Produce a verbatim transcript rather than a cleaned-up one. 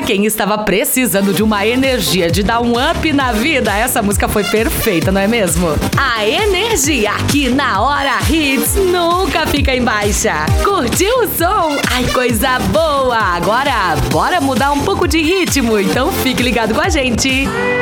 quem estava precisando de uma energia, de dar um up na vida, essa música foi perfeita, não é mesmo? A energia aqui na Hora Hits nunca fica em baixa. Curtiu o som? Ai, coisa boa! Agora, bora mudar um pouco de ritmo, então fique ligado com a gente.